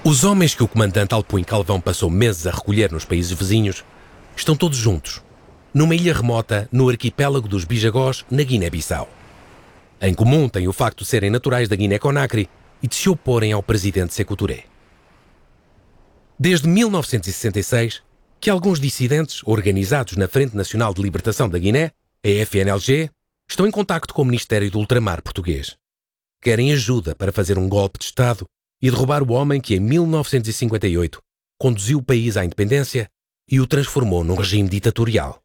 Os homens que o comandante Alpuin Calvão passou meses a recolher nos países vizinhos estão todos juntos, numa ilha remota no arquipélago dos Bijagós, na Guiné-Bissau. Em comum têm o facto de serem naturais da Guiné-Conakry e de se oporem ao presidente Sékou Touré. Desde 1966, que alguns dissidentes organizados na Frente Nacional de Libertação da Guiné, a FNLG, estão em contacto com o Ministério do Ultramar português. Querem ajuda para fazer um golpe de Estado e derrubar o homem que, em 1958, conduziu o país à independência e o transformou num regime ditatorial.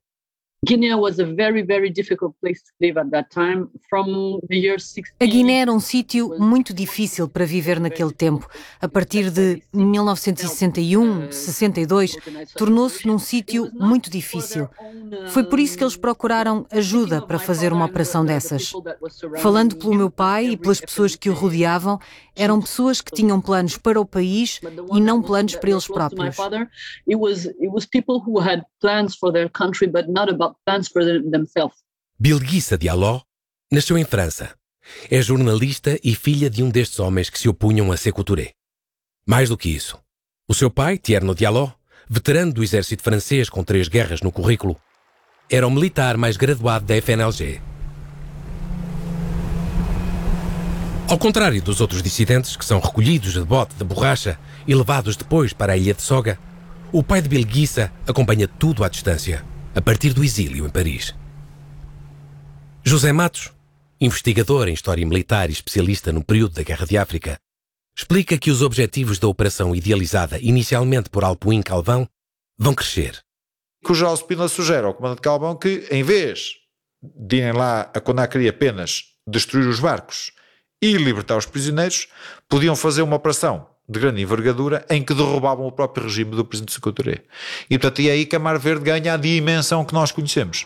A Guiné era um sítio muito difícil para viver naquele tempo. A partir de 1961, 62, tornou-se num sítio muito difícil. Foi por isso que eles procuraram ajuda para fazer uma operação dessas. Falando pelo meu pai e pelas pessoas que o rodeavam, eram pessoas que tinham planos para o país e não planos para eles próprios. Bilguissa Diallo nasceu em França. É jornalista e filha de um destes homens que se opunham a Sékou Touré. Mais do que isso, o seu pai, Thierno Diallo, veterano do exército francês com 3 guerras no currículo, era o militar mais graduado da FNLG. Ao contrário dos outros dissidentes, que são recolhidos de bote de borracha e levados depois para a ilha de Soga, o pai de Bilguissa acompanha tudo à distância, a partir do exílio em Paris. José Matos, investigador em História Militar e especialista no período da Guerra de África, explica que os objetivos da operação idealizada inicialmente por Alpuin Calvão vão crescer. Que o General Spínola sugere ao comandante Calvão que, em vez de irem lá a Conakry apenas destruir os barcos e libertar os prisioneiros, podiam fazer uma operação de grande envergadura em que derrubavam o próprio regime do presidente Sékou Touré. E portanto é aí que a Mar Verde ganha a dimensão que nós conhecemos.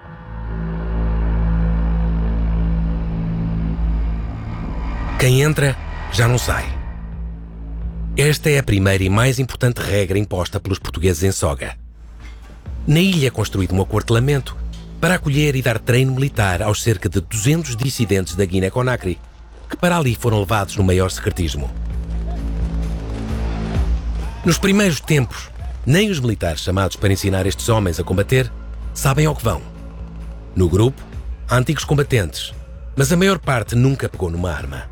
Quem entra já não sai. Esta é a primeira e mais importante regra imposta pelos portugueses em Soga. Na ilha é construído um aquartelamento para acolher e dar treino militar aos cerca de 200 dissidentes da Guiné-Conakry, que para ali foram levados no maior secretismo. Nos primeiros tempos, nem os militares chamados para ensinar estes homens a combater sabem ao que vão. No grupo, há antigos combatentes, mas a maior parte nunca pegou numa arma.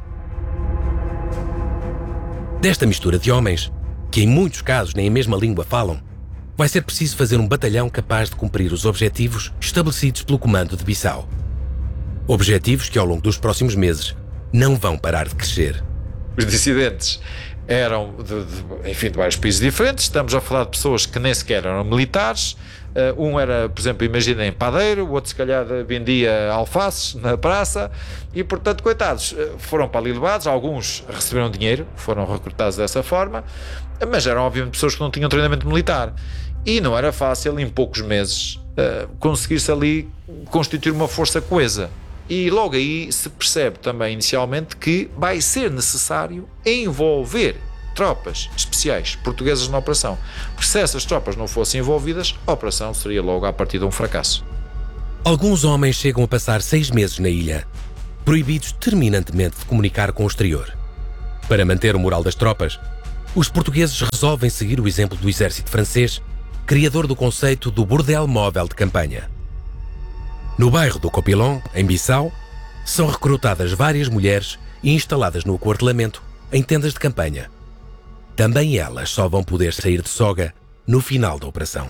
Desta mistura de homens, que em muitos casos nem a mesma língua falam, vai ser preciso fazer um batalhão capaz de cumprir os objetivos estabelecidos pelo comando de Bissau. Objetivos que ao longo dos próximos meses não vão parar de crescer. Os dissidentes eram de vários países diferentes. Estamos a falar de pessoas que nem sequer eram militares. Um era, por exemplo, imaginem, padeiro, o outro se calhar vendia alfaces na praça e, portanto, coitados, foram para ali levados. Alguns receberam dinheiro, foram recrutados dessa forma, mas eram obviamente pessoas que não tinham treinamento militar e não era fácil em poucos meses conseguir-se ali constituir uma força coesa. E logo aí se percebe também inicialmente que vai ser necessário envolver tropas especiais portuguesas na operação, porque se essas tropas não fossem envolvidas, a operação seria logo à partida um fracasso. Alguns homens chegam a passar 6 meses na ilha, proibidos terminantemente de comunicar com o exterior. Para manter o moral das tropas, os portugueses resolvem seguir o exemplo do exército francês, criador do conceito do bordel móvel de campanha. No bairro do Copilon, em Bissau, são recrutadas várias mulheres e instaladas no aquartelamento em tendas de campanha. Também elas só vão poder sair de Soga no final da operação.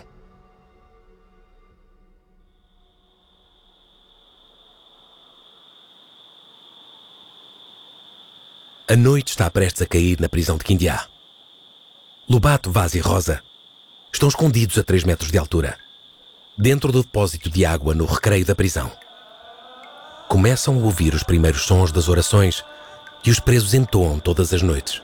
A noite está prestes a cair na prisão de Quindiá. Lobato, Vaz e Rosa estão escondidos a 3 metros de altura, dentro do depósito de água no recreio da prisão. Começam a ouvir os primeiros sons das orações que os presos entoam todas as noites.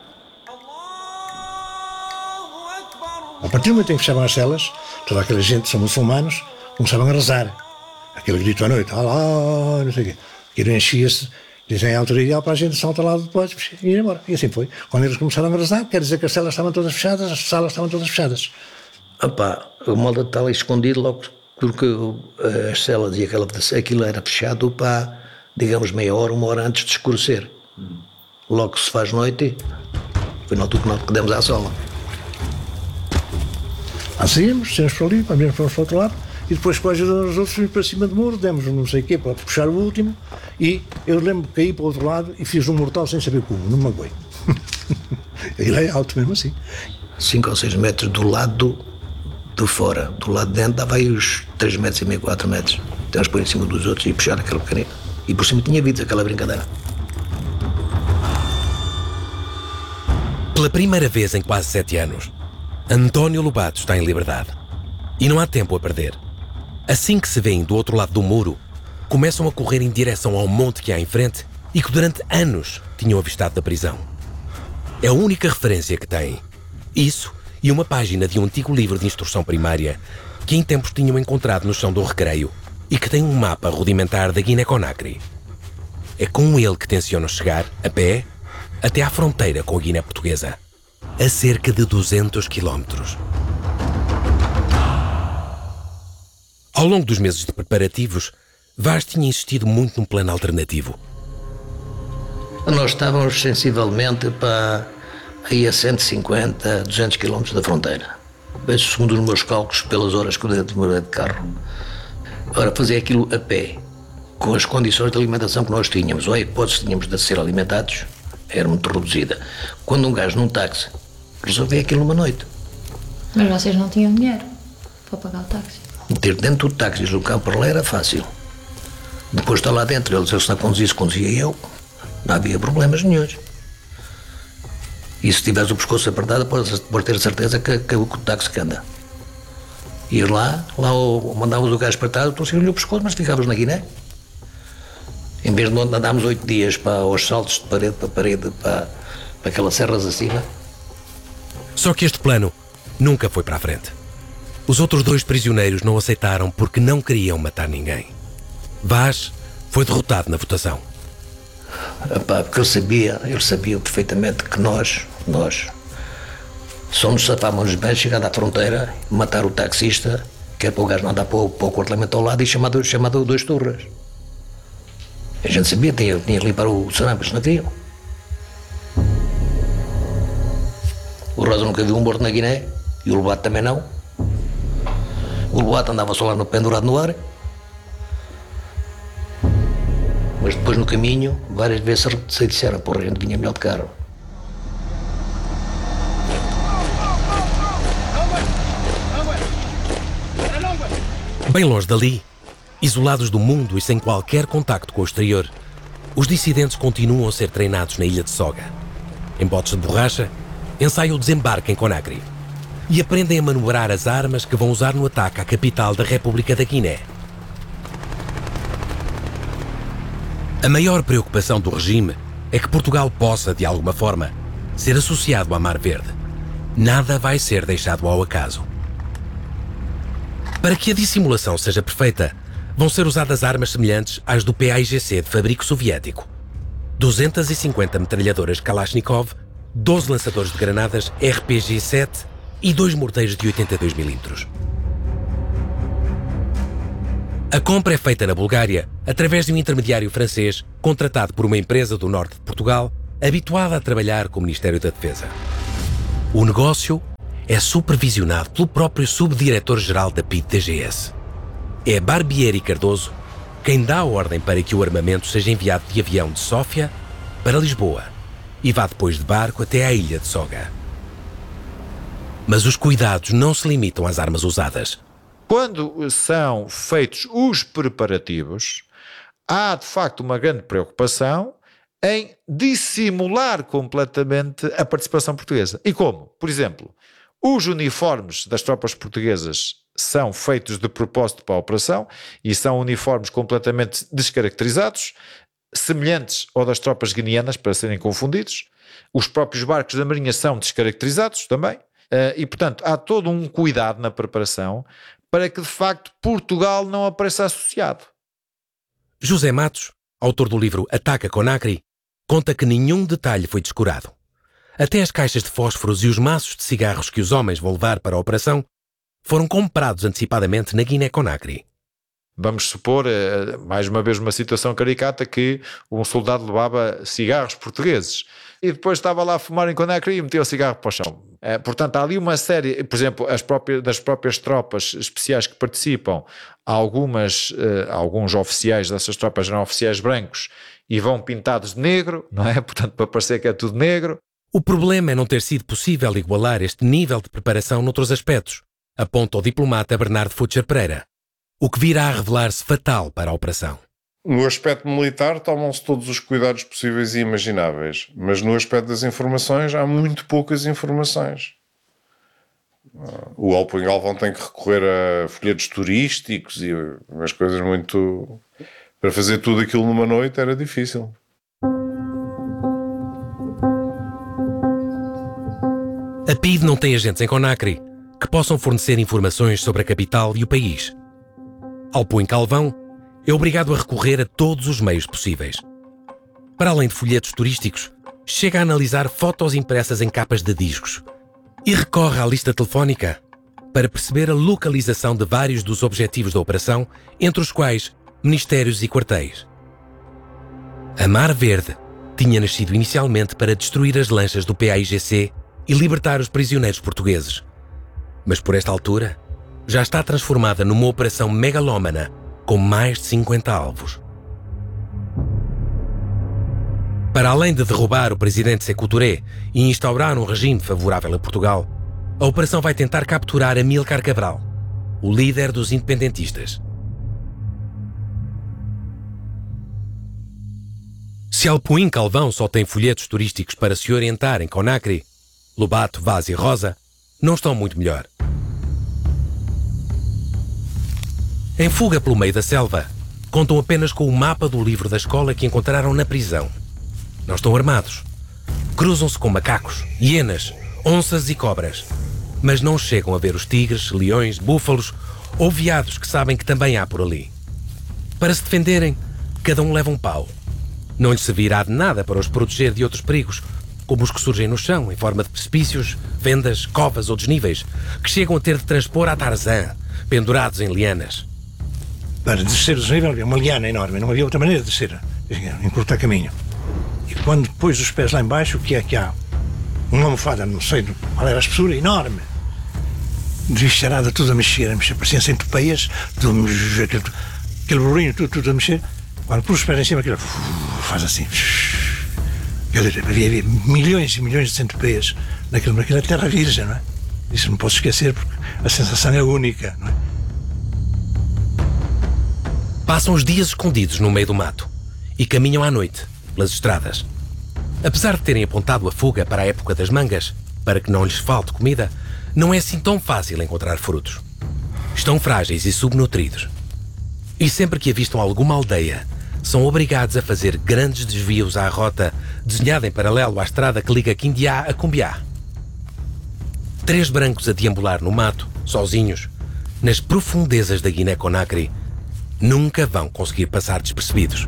A partir do momento em que fechavam as celas, toda aquela gente, são muçulmanos, começavam a rezar. Aquele grito à noite, Allah, não sei o quê. Aquilo enchia-se, dizem a altura ideal para a gente saltar lá depois e ir embora. E assim foi. Quando eles começaram a rezar, quer dizer que as celas estavam todas fechadas, as salas estavam todas fechadas. O malta está ali escondido logo, porque as celas e aquilo era fechado para, digamos, meia hora, 1 hora antes de escurecer. Logo que se faz noite, Foi na altura que nós demos à sola. Saímos para ali, fomos para o outro lado, e depois com a ajuda dos outros fomos para cima do muro, demos não sei o quê para puxar o último, e eu lembro que caí para o outro lado e fiz um mortal sem saber como, não me magoei. Ele é alto mesmo assim. 5 ou 6 metros do lado de fora. Do lado de dentro dava aí uns 3,5 metros, 4 metros. Temos por em cima dos outros e puxar aquele pequenino. E por cima tinha visto aquela brincadeira. Pela primeira vez em quase 7 anos, António Lobato está em liberdade. E não há tempo a perder. Assim que se vêem do outro lado do muro, começam a correr em direção ao monte que há em frente e que durante anos tinham avistado da prisão. É a única referência que têm. Isso e uma página de um antigo livro de instrução primária que em tempos tinham encontrado no chão do recreio e que tem um mapa rudimentar da Guiné-Conakry. É com ele que tencionam chegar, a pé, até à fronteira com a Guiné Portuguesa, a cerca de 200 quilómetros. Ao longo dos meses de preparativos, Vaz tinha insistido muito num plano alternativo. Nós estávamos sensivelmente para aí a 150, 200 quilómetros da fronteira. Segundo os meus cálculos, pelas horas que eu demorei de carro. Ora, fazer aquilo a pé, com as condições de alimentação que nós tínhamos, ou a hipótese que tínhamos de ser alimentados, era muito reduzida. Quando um gajo num táxi resolvia aquilo numa noite. Mas vocês não tinham dinheiro para pagar o táxi? Meter dentro do táxi e deslocar para lá era fácil. Depois de estar lá dentro, eles se não conduzisse, conduzia eu, não havia problemas nenhuns. E se tivesse o pescoço apertado, podes ter certeza que o táxi que anda. Ir lá mandávamos o gajo apertado, torciam-lhe o pescoço, mas ficávamos na Guiné. Em vez de andarmos 8 dias aos saltos de parede para parede, para aquelas serras acima. Só que este plano nunca foi para a frente. Os outros 2 prisioneiros não aceitaram porque não queriam matar ninguém. Vaz foi derrotado na votação. Porque eles sabiam perfeitamente que nós só nos safávamos bem chegando à fronteira, matar o taxista, que era para o gajo não andar para o cortamento ao lado e chamado 2 turras. A gente sabia, tinha que limpar o sarampo, eles não queriam. O Rosa nunca viu um morto na Guiné, e o Lobato também não. O Lobato andava só lá pendurado no ar. Mas depois no caminho, várias vezes se disseram, porra, a gente vinha melhor de carro. Bem longe dali, isolados do mundo e sem qualquer contacto com o exterior, os dissidentes continuam a ser treinados na ilha de Soga. Em botes de borracha, ensaiam o desembarque em Conakry e aprendem a manobrar as armas que vão usar no ataque à capital da República da Guiné. A maior preocupação do regime é que Portugal possa, de alguma forma, ser associado à Mar Verde. Nada vai ser deixado ao acaso. Para que a dissimulação seja perfeita, vão ser usadas armas semelhantes às do PAIGC de fabrico soviético. 250 metralhadoras Kalashnikov, 12 lançadores de granadas RPG-7 e 2 morteiros de 82mm. A compra é feita na Bulgária através de um intermediário francês contratado por uma empresa do norte de Portugal habituada a trabalhar com o Ministério da Defesa. O negócio é supervisionado pelo próprio subdiretor-geral da PIDE-DGS. É Barbieri Cardoso quem dá a ordem para que o armamento seja enviado de avião de Sófia para Lisboa e vá depois de barco até à ilha de Soga. Mas os cuidados não se limitam às armas usadas. Quando são feitos os preparativos, há de facto uma grande preocupação em dissimular completamente a participação portuguesa. E como? Por exemplo, os uniformes das tropas portuguesas são feitos de propósito para a operação e são uniformes completamente descaracterizados, semelhantes ao das tropas guineanas, para serem confundidos. Os próprios barcos da Marinha são descaracterizados também. E, portanto, há todo um cuidado na preparação para que, de facto, Portugal não apareça associado. José Matos, autor do livro Ataque a Conakry, conta que nenhum detalhe foi descurado. Até as caixas de fósforos e os maços de cigarros que os homens vão levar para a operação foram comprados antecipadamente na Guiné-Conakry. Vamos supor, mais uma vez uma situação caricata, que um soldado levava cigarros portugueses e depois estava lá a fumar em Conakry e metia o cigarro para o chão. Portanto, há ali uma série, por exemplo, das próprias tropas especiais que participam, alguns oficiais dessas tropas eram oficiais brancos e vão pintados de negro, não é? Portanto, para parecer que é tudo negro. O problema é não ter sido possível igualar este nível de preparação noutros aspectos, aponta o diplomata Bernardo Futcher Pereira, o que virá a revelar-se fatal para a operação. No aspecto militar tomam-se todos os cuidados possíveis e imagináveis, mas no aspecto das informações há muito poucas informações. O Alpo em Galvão tem que recorrer a folhetos turísticos e umas coisas muito... Para fazer tudo aquilo numa noite era difícil. A PIDE não tem agentes em Conakry que possam fornecer informações sobre a capital e o país. Alpo em Galvão é obrigado a recorrer a todos os meios possíveis. Para além de folhetos turísticos, chega a analisar fotos impressas em capas de discos e recorre à lista telefónica para perceber a localização de vários dos objetivos da operação, entre os quais ministérios e quartéis. A Mar Verde tinha nascido inicialmente para destruir as lanchas do PAIGC e libertar os prisioneiros portugueses. Mas por esta altura, já está transformada numa operação megalómana com mais de 50 alvos. Para além de derrubar o presidente Sékou Touré e instaurar um regime favorável a Portugal, a operação vai tentar capturar Amílcar Cabral, o líder dos independentistas. Se Alpo em Galvão só tem folhetos turísticos para se orientar em Conakry, Lobato, Vaz e Rosa não estão muito melhor. Em fuga pelo meio da selva, contam apenas com o mapa do livro da escola que encontraram na prisão. Não estão armados. Cruzam-se com macacos, hienas, onças e cobras, mas não chegam a ver os tigres, leões, búfalos ou veados que sabem que também há por ali. Para se defenderem, cada um leva um pau. Não lhes servirá de nada para os proteger de outros perigos, como os que surgem no chão, em forma de precipícios, fendas, covas ou desníveis, que chegam a ter de transpor a Tarzan, pendurados em lianas. Para descer o desnível havia uma liana enorme, não havia outra maneira de descer, encurtar caminho. E quando pôs os pés lá embaixo, o que é que há? Uma almofada, não sei qual era a espessura, enorme. Descharada, tudo a mexer, parecia centopeias, aquele burrinho, tudo a mexer. Quando pôs os pés em cima, aquilo faz assim. Havia milhões e milhões de centopeias naquela terra virgem, não é? Isso não posso esquecer, porque a sensação é única, não é? Passam os dias escondidos no meio do mato e caminham à noite pelas estradas. Apesar de terem apontado a fuga para a época das mangas, para que não lhes falte comida, não é assim tão fácil encontrar frutos. Estão frágeis e subnutridos. E sempre que avistam alguma aldeia, são obrigados a fazer grandes desvios à rota desenhada em paralelo à estrada que liga Quindiá a Cumbiá. 3 brancos a deambular no mato, sozinhos, nas profundezas da Guiné-Conakry, nunca vão conseguir passar despercebidos.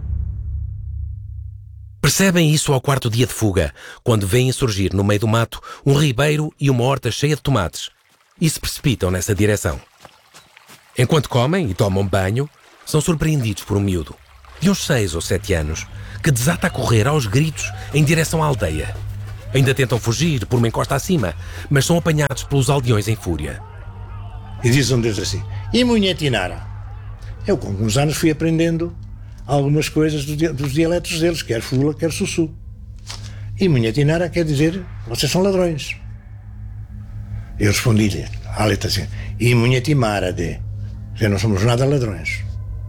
Percebem isso ao 4º dia de fuga, quando veem surgir no meio do mato um ribeiro e uma horta cheia de tomates, e se precipitam nessa direção. Enquanto comem e tomam banho, são surpreendidos por um miúdo, de uns 6 ou 7 anos, que desata a correr aos gritos em direção à aldeia. Ainda tentam fugir por uma encosta acima, mas são apanhados pelos aldeões em fúria. E diz um deles assim, e Munhetinara? Eu com alguns anos fui aprendendo algumas coisas dos dialetos deles, quer Fula, quer Sussu. E Munhetinara quer dizer, vocês são ladrões. Eu respondi-lhe, a letra assim, e Munhetimara de, já não somos nada ladrões.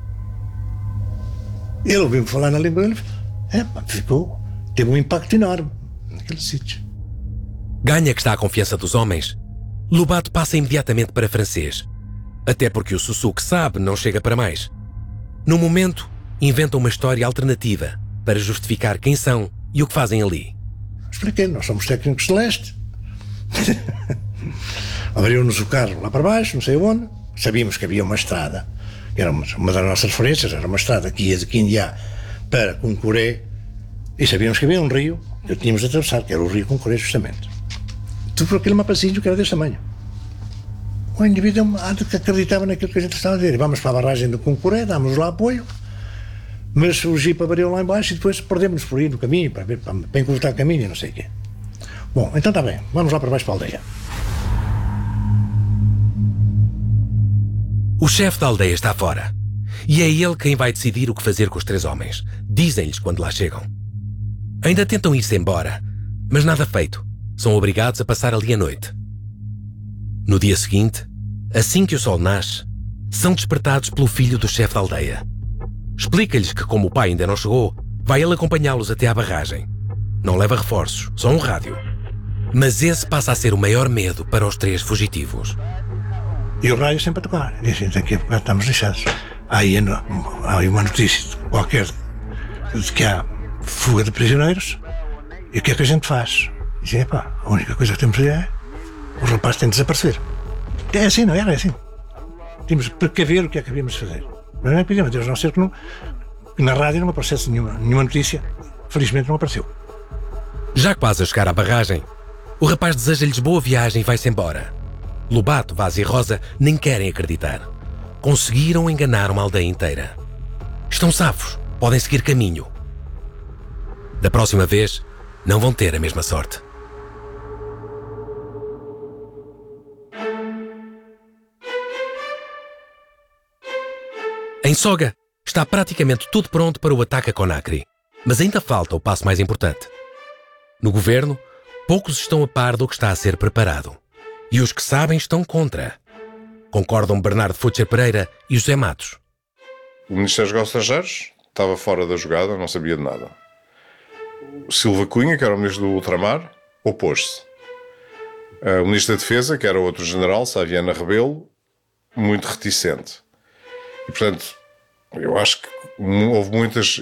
Ele ouviu-me falar na língua dele, teve um impacto enorme naquele sítio. Ganha que está a confiança dos homens, Lobato passa imediatamente para francês, até porque o Sussu que sabe não chega para mais. No momento, inventa uma história alternativa para justificar quem são e o que fazem ali. Expliquei, nós somos técnicos de leste. Abriu-nos o carro lá para baixo, não sei onde, sabíamos que havia uma estrada, era uma das nossas referências, era uma estrada que ia de Quindiá para Cuncoré, e sabíamos que havia um rio que tínhamos de atravessar, que era o rio Cuncoré justamente. Tudo por aquele mapazinho que era desse tamanho. o indivíduo que acreditava naquilo que a gente estava a dizer. Vamos para a barragem do Concuré, damos lá apoio, mas o jipe avariou lá embaixo e depois perdemos-nos por aí no caminho, para encurtar o caminho e não sei o quê. Bom, então está bem, vamos lá para baixo para a aldeia. O chefe da aldeia está fora. E é ele quem vai decidir o que fazer com os 3 homens. Dizem-lhes quando lá chegam. Ainda tentam ir-se embora, mas nada feito. São obrigados a passar ali a noite. No dia seguinte, assim que o sol nasce, são despertados pelo filho do chefe da aldeia. Explica-lhes que, como o pai ainda não chegou, vai ele acompanhá-los até à barragem. Não leva reforços, só um rádio. Mas esse passa a ser o maior medo para os 3 fugitivos. E o rádio sempre a tocar. Dizem, daqui a pouco estamos lixados. Há aí uma notícia qualquer de que há fuga de prisioneiros. E o que é que a gente faz? Dizem, epá, a única coisa que temos a fazer é o rapaz tem de desaparecer. É assim, não era? É assim. Tínhamos de precaver o que é que havíamos de fazer. Não é pedimos a Deus, não ser que na rádio não aparecesse nenhuma notícia. Felizmente não apareceu. Já quase a chegar à barragem, o rapaz deseja-lhes boa viagem e vai-se embora. Lobato, Vaz e Rosa nem querem acreditar. Conseguiram enganar uma aldeia inteira. Estão safos, podem seguir caminho. Da próxima vez, não vão ter a mesma sorte. Em Soga, está praticamente tudo pronto para o ataque a Conakry, mas ainda falta o passo mais importante. No governo, poucos estão a par do que está a ser preparado. E os que sabem estão contra. Concordam Bernardo Futcher Pereira e José Matos. O Ministério dos Negócios Estrangeiros estava fora da jogada, não sabia de nada. O Silva Cunha, que era o Ministro do Ultramar, opôs-se. O Ministro da Defesa, que era outro general, Saviana Rebelo, muito reticente. E, portanto, eu acho que houve muitos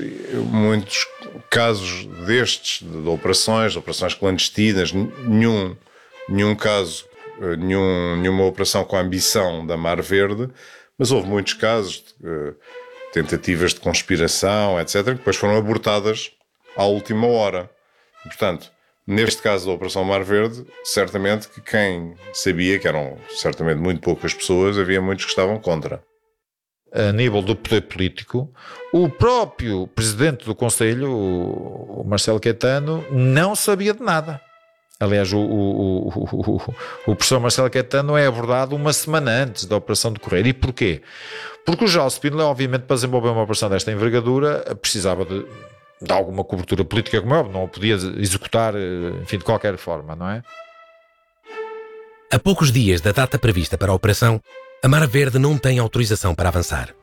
casos destes, de operações clandestinas, nenhum caso, nenhuma operação com a ambição da Mar Verde, mas houve muitos casos de tentativas de conspiração, etc., que depois foram abortadas à última hora. E, portanto, neste caso da Operação Mar Verde, certamente que quem sabia, que eram certamente muito poucas pessoas, havia muitos que estavam contra. A nível do poder político, o próprio presidente do Conselho, o Marcelo Caetano, não sabia de nada. Aliás, o professor Marcelo Caetano é abordado uma semana antes da operação decorrer. E porquê? Porque o General Spínola, obviamente, para desenvolver uma operação desta envergadura, precisava de alguma cobertura política, como é óbvio, não a podia executar, enfim, de qualquer forma, não é? A poucos dias da data prevista para a operação, a Mar Verde não tem autorização para avançar.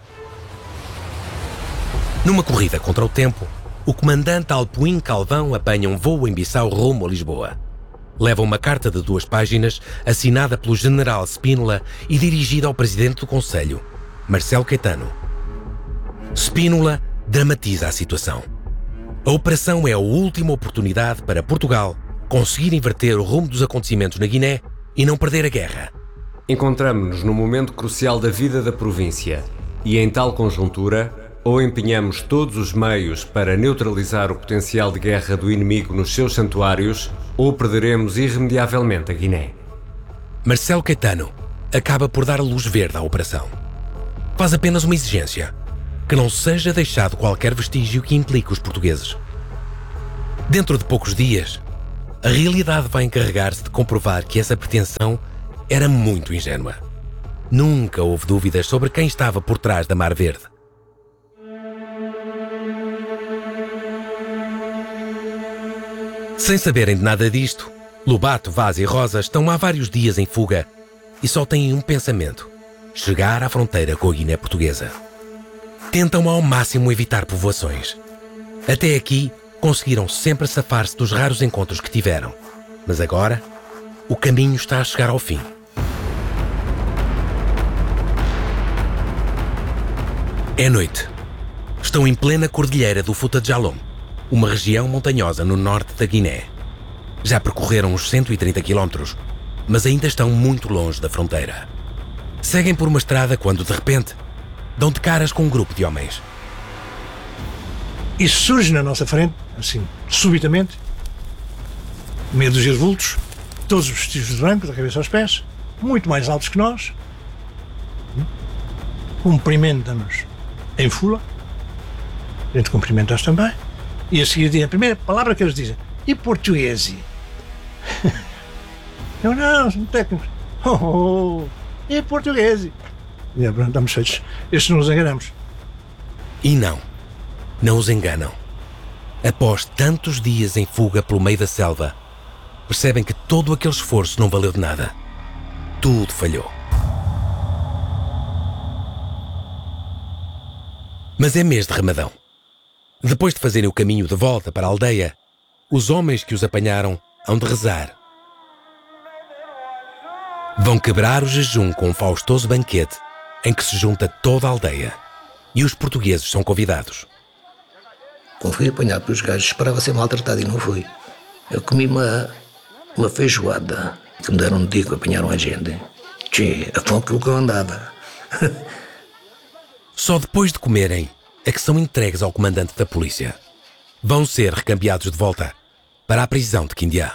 Numa corrida contra o tempo, o comandante Alpuim Calvão apanha um voo em Bissau rumo a Lisboa. Leva uma carta de 2 páginas, assinada pelo general Spínola e dirigida ao presidente do Conselho, Marcelo Caetano. Spínola dramatiza a situação. A operação é a última oportunidade para Portugal conseguir inverter o rumo dos acontecimentos na Guiné e não perder a guerra. Encontramo-nos num momento crucial da vida da província e, em tal conjuntura, ou empenhamos todos os meios para neutralizar o potencial de guerra do inimigo nos seus santuários, ou perderemos irremediavelmente a Guiné. Marcelo Caetano acaba por dar luz verde à operação. Faz apenas uma exigência: que não seja deixado qualquer vestígio que implique os portugueses. Dentro de poucos dias, a realidade vai encarregar-se de comprovar que essa pretensão era muito ingênua. Nunca houve dúvidas sobre quem estava por trás da Mar Verde. Sem saberem de nada disto, Lobato, Vaz e Rosa estão há vários dias em fuga e só têm um pensamento: chegar à fronteira com a Guiné Portuguesa. Tentam ao máximo evitar povoações. Até aqui, conseguiram sempre safar-se dos raros encontros que tiveram. Mas agora, o caminho está a chegar ao fim. É noite. Estão em plena cordilheira do Futa de Jalom, uma região montanhosa no norte da Guiné. Já percorreram uns 130 quilómetros, mas ainda estão muito longe da fronteira. Seguem por uma estrada quando, de repente, dão de caras com um grupo de homens. E surge na nossa frente, assim, subitamente, meia dúzia de vultos, todos vestidos de branco, da cabeça aos pés, muito mais altos que nós, cumprimentam-nos em fula, a gente cumprimenta-os também, e a seguir dizem, a primeira palavra que eles dizem, e português? Não, são técnicos. E português? E pronto, estamos feitos. Estes não os enganamos. E não os enganam. Após tantos dias em fuga pelo meio da selva, percebem que todo aquele esforço não valeu de nada. Tudo falhou. Mas é mês de Ramadão. Depois de fazerem o caminho de volta para a aldeia, os homens que os apanharam hão de rezar. Vão quebrar o jejum com um faustoso banquete em que se junta toda a aldeia. E os portugueses são convidados. Quando fui apanhado pelos gajos, esperava ser maltratado e não fui. Eu comi uma feijoada que me deram um digo, apanharam a gente. Tchê, a fome que eu andava. Só depois de comerem é que são entregues ao comandante da polícia. Vão ser recambiados de volta para a prisão de Quindiá.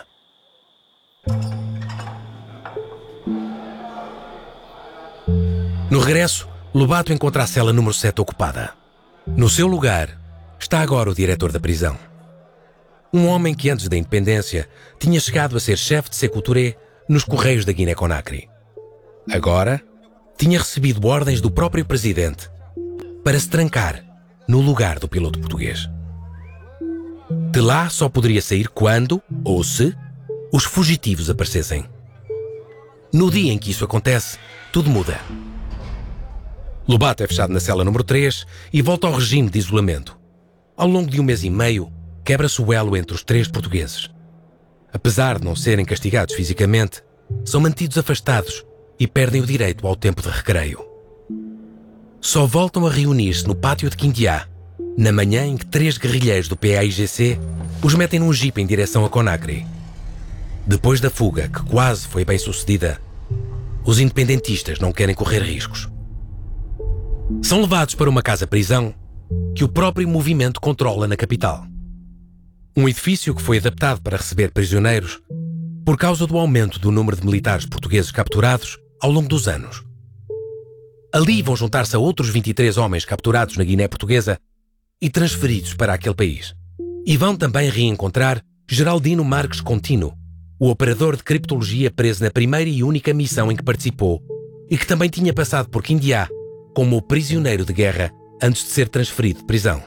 No regresso, Lobato encontra a cela número 7 ocupada. No seu lugar está agora o diretor da prisão. Um homem que antes da independência tinha chegado a ser chefe de Sékou-Touré nos Correios da Guiné-Conakry. Agora tinha recebido ordens do próprio presidente para se trancar no lugar do piloto português. De lá só poderia sair quando, ou se, os fugitivos aparecessem. No dia em que isso acontece, tudo muda. Lobato é fechado na cela número 3 e volta ao regime de isolamento. Ao longo de um mês e meio, quebra-se o elo entre os 3 portugueses. Apesar de não serem castigados fisicamente, são mantidos afastados e perdem o direito ao tempo de recreio. Só voltam a reunir-se no pátio de Quindiá, na manhã em que 3 guerrilheiros do PAIGC os metem num jipe em direção a Conakry. Depois da fuga, que quase foi bem sucedida, os independentistas não querem correr riscos. São levados para uma casa-prisão que o próprio movimento controla na capital. Um edifício que foi adaptado para receber prisioneiros por causa do aumento do número de militares portugueses capturados ao longo dos anos. Ali vão juntar-se a outros 23 homens capturados na Guiné Portuguesa e transferidos para aquele país. E vão também reencontrar Geraldino Marques Contino, o operador de criptologia preso na primeira e única missão em que participou e que também tinha passado por Quindiá como prisioneiro de guerra antes de ser transferido de prisão.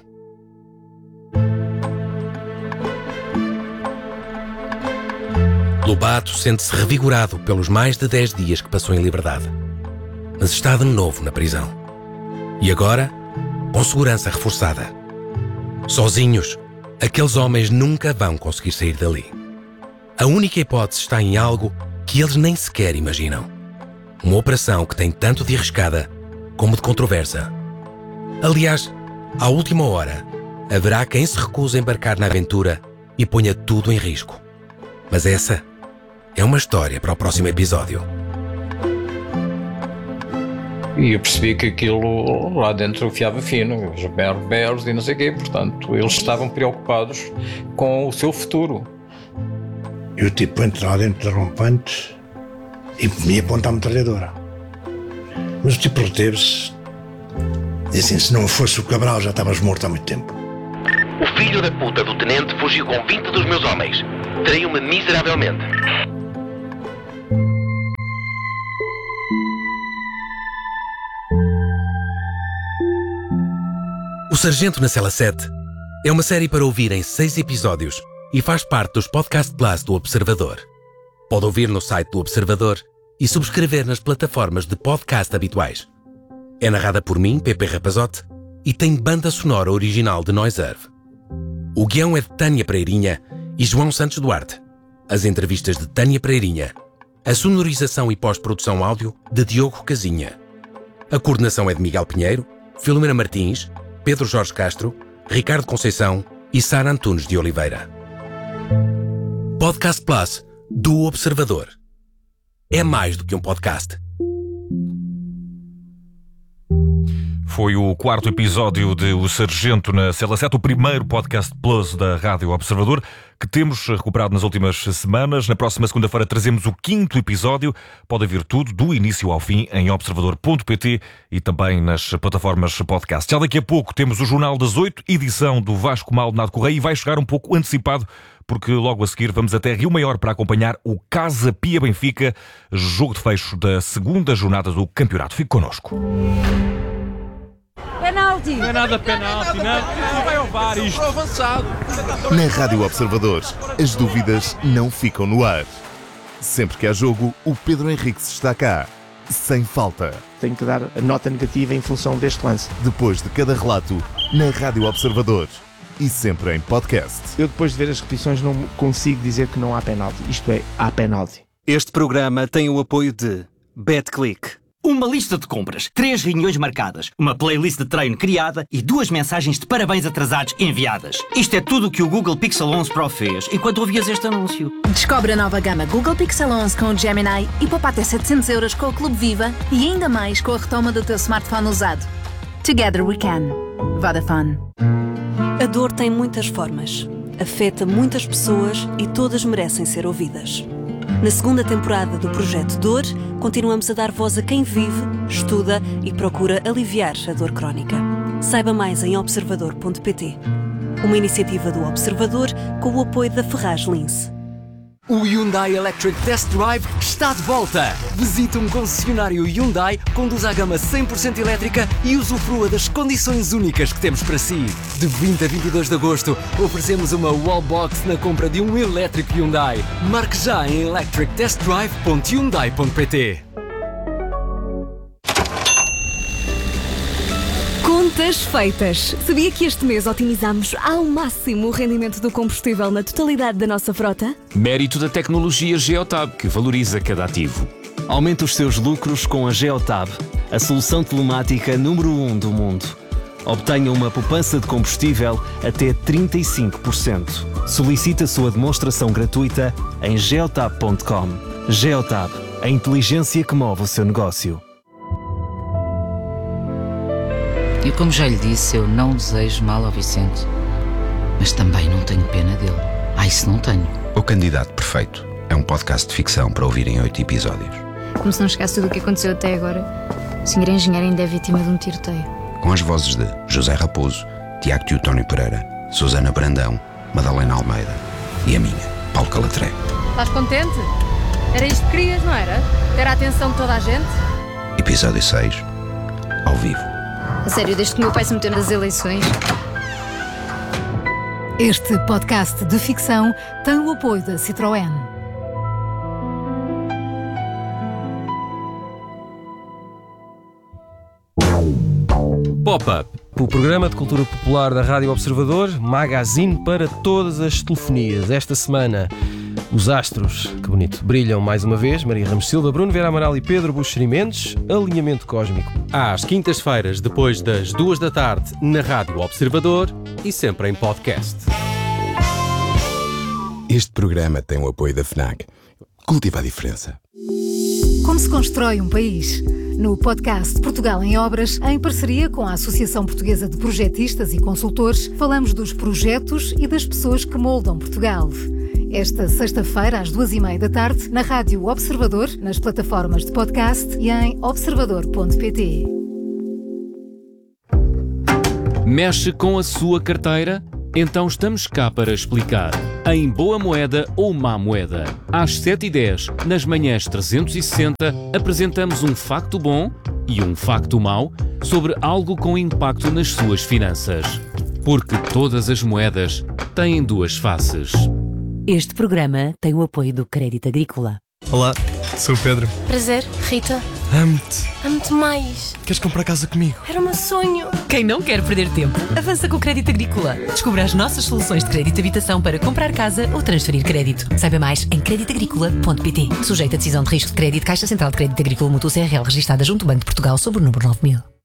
Lobato sente-se revigorado pelos mais de 10 dias que passou em liberdade, mas está de novo na prisão. E agora, com segurança reforçada. Sozinhos, aqueles homens nunca vão conseguir sair dali. A única hipótese está em algo que eles nem sequer imaginam. Uma operação que tem tanto de arriscada como de controversa. Aliás, à última hora, haverá quem se recuse a embarcar na aventura e ponha tudo em risco. Mas essa é uma história para o próximo episódio. E eu percebi que aquilo lá dentro fiava fino, os berros e não sei o quê, portanto, eles estavam preocupados com o seu futuro. E o tipo entra lá dentro da rompante e me aponta a metralhadora. Mas o tipo reteve-se. E assim, se não fosse o Cabral, já estavas morto há muito tempo. O filho da puta do tenente fugiu com 20 dos meus homens. Traiu-me miseravelmente. O Sargento na Cela 7 é uma série para ouvir em 6 episódios e faz parte dos Podcast Plus do Observador. Pode ouvir no site do Observador e subscrever nas plataformas de podcast habituais. É narrada por mim, Pepe Rapazote, e tem banda sonora original de Noiserve. O guião é de Tânia Pereirinha e João Santos Duarte. As entrevistas de Tânia Pereirinha. A sonorização e pós-produção áudio de Diogo Casinha. A coordenação é de Miguel Pinheiro, Filomena Martins, Pedro Jorge Castro, Ricardo Conceição e Sara Antunes de Oliveira. Podcast Plus do Observador. É mais do que um podcast. foi o 4º episódio de O Sargento na Cela 7, o primeiro podcast plus da Rádio Observador, que temos recuperado nas últimas semanas. Na próxima segunda-feira trazemos o 5º episódio. Pode ver tudo, do início ao fim, em observador.pt e também nas plataformas podcast. Já daqui a pouco temos o Jornal das 8, edição do Vasco Maldonado Correia, e vai chegar um pouco antecipado, porque logo a seguir vamos até Rio Maior para acompanhar o Casa Pia Benfica, jogo de fecho da segunda jornada do campeonato. Fique connosco. Penalti! Não é nada penalti, não vai ao VAR isto. Avançado. Na Rádio Observador, as dúvidas não ficam no ar. Sempre que há jogo, o Pedro Henriques está cá, sem falta. Tenho que dar a nota negativa em função deste lance. Depois de cada relato, na Rádio Observador. E sempre em podcast. Eu, depois de ver as repetições, não consigo dizer que não há penalti. Isto é, há penalti. Este programa tem o apoio de BetClick. Uma lista de compras, 3 reuniões marcadas, uma playlist de treino criada e 2 mensagens de parabéns atrasados enviadas. Isto é tudo o que o Google Pixel 11 Pro fez enquanto ouvias este anúncio. Descobre a nova gama Google Pixel 11 com o Gemini e poupa até 700 € com o Clube Viva e ainda mais com a retoma do teu smartphone usado. Together we can. Vodafone. A dor tem muitas formas, afeta muitas pessoas e todas merecem ser ouvidas. Na segunda temporada do Projeto Dor, continuamos a dar voz a quem vive, estuda e procura aliviar a dor crónica. Saiba mais em observador.pt. Uma iniciativa do Observador com o apoio da Ferraz Lince. O Hyundai Electric Test Drive está de volta! Visite um concessionário Hyundai, conduza a gama 100% elétrica e usufrua das condições únicas que temos para si. De 20 a 22 de agosto, oferecemos uma wallbox na compra de um elétrico Hyundai. Marque já em electrictestdrive.hyundai.pt. Contas feitas! Sabia que este mês otimizamos ao máximo o rendimento do combustível na totalidade da nossa frota? Mérito da tecnologia Geotab, que valoriza cada ativo. Aumente os seus lucros com a Geotab, a solução telemática número 1 do mundo. Obtenha uma poupança de combustível até 35%. Solicite a sua demonstração gratuita em geotab.com. Geotab, a inteligência que move o seu negócio. E como já lhe disse, eu não desejo mal ao Vicente. Mas também não tenho pena dele. Isso não tenho. O Candidato Perfeito é um podcast de ficção para ouvir em 8 episódios. Como se não chegasse tudo o que aconteceu até agora, o senhor engenheiro ainda é vítima de um tiroteio. Com as vozes de José Raposo, Tiago Teotónio Pereira, Susana Brandão, Madalena Almeida e a minha, Paulo Calatré. Estás contente? Era isto que querias, não era? Ter a atenção de toda a gente? Episódio 6, ao vivo. A sério, desde que o meu pai se meteu nas eleições. Este podcast de ficção tem o apoio da Citroën. Pop-Up, o programa de cultura popular da Rádio Observador, magazine para todas as telefonias. Esta semana, os astros, que bonito, brilham mais uma vez. Maria Ramos Silva, Bruno Vera Amaral e Pedro Buxeri Mendes. Alinhamento cósmico. Às quintas-feiras, depois das 2 da tarde, na Rádio Observador e sempre em podcast. Este programa tem o apoio da FNAC. Cultiva a diferença. Como se constrói um país? No podcast Portugal em Obras, em parceria com a Associação Portuguesa de Projetistas e Consultores, falamos dos projetos e das pessoas que moldam Portugal. Esta sexta-feira, às 2h30 da tarde, na Rádio Observador, nas plataformas de podcast e em observador.pt. Mexe com a sua carteira? Então estamos cá para explicar. Em boa moeda ou má moeda. Às 7h10, nas manhãs 360, apresentamos um facto bom e um facto mau sobre algo com impacto nas suas finanças. Porque todas as moedas têm duas faces. Este programa tem o apoio do Crédito Agrícola. Olá, sou o Pedro. Prazer, Rita. Amo-te. Amo-te mais. Queres comprar casa comigo? Era o meu sonho. Quem não quer perder tempo, avança com o Crédito Agrícola. Descubra as nossas soluções de crédito de habitação para comprar casa ou transferir crédito. Saiba mais em creditagricola.pt. Sujeito a decisão de risco de crédito, Caixa Central de Crédito Agrícola Mútuo CRL, registada junto ao Banco de Portugal sob o número 9000.